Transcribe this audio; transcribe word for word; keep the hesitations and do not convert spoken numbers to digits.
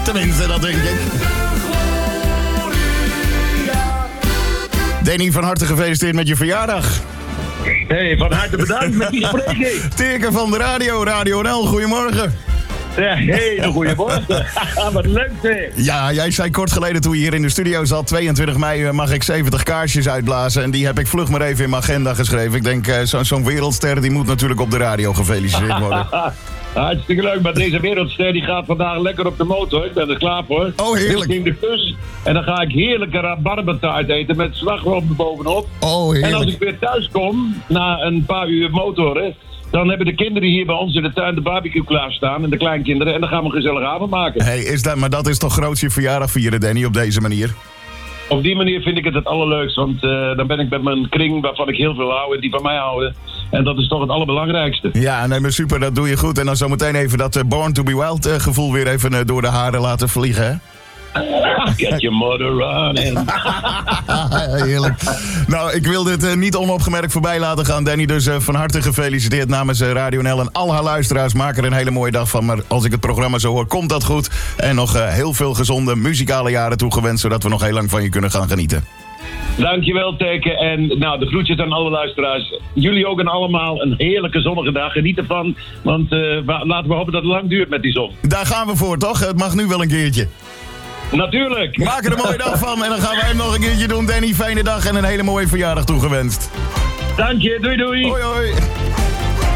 Tenminste, dat denk ik. Danny, van harte gefeliciteerd met je verjaardag. Hey, van harte bedankt met die spreking. Tirke van de radio, Radio N L, goedemorgen. Ja, hele goeiemorgen. Wat leuk zeg. Ja, jij zei kort geleden toen je hier in de studio zat, tweeëntwintig mei mag ik zeventig kaarsjes uitblazen. En die heb ik vlug maar even in mijn agenda geschreven. Ik denk, uh, zo, zo'n wereldster die moet natuurlijk op de radio gefeliciteerd worden. Hartstikke leuk, maar deze wereldster die gaat vandaag lekker op de motor. Ik ben er klaar voor. Oh, heerlijk. Ik neem de bus en dan ga ik heerlijke rabarbertaart eten met slagroom erbovenop. Oh, heerlijk. En als ik weer thuis kom, na een paar uur motoren, dan hebben de kinderen hier bij ons in de tuin de barbecue klaarstaan en de kleinkinderen. En dan gaan we een gezellige avond maken. Hey, is dat, maar dat is toch groot je verjaardag vieren, Danny, op deze manier? Op die manier vind ik het het allerleukst, want uh, dan ben ik met mijn kring waarvan ik heel veel hou en die van mij houden. En dat is toch het allerbelangrijkste. Ja, nee, maar super, dat doe je goed. En dan zometeen even dat uh, Born to be Wild uh, gevoel weer even uh, door de haren laten vliegen, hè? Get your motor running. Heerlijk. Nou, ik wil dit uh, niet onopgemerkt voorbij laten gaan, Danny. Dus uh, van harte gefeliciteerd namens uh, Radio N L en al haar luisteraars. Maak er een hele mooie dag van. Maar als ik het programma zo hoor, komt dat goed. En nog uh, heel veel gezonde muzikale jaren toegewenst, zodat we nog heel lang van je kunnen gaan genieten. Dankjewel, Teken. En nou, de groetjes aan alle luisteraars. Jullie ook en allemaal een heerlijke zonnige dag. Geniet ervan, want uh, laten we hopen dat het lang duurt met die zon. Daar gaan we voor, toch? Het mag nu wel een keertje. Natuurlijk. Maak er een mooie dag van en dan gaan wij hem nog een keertje doen. Danny, fijne dag en een hele mooie verjaardag toegewenst. Dank je, doei doei. Hoi hoi.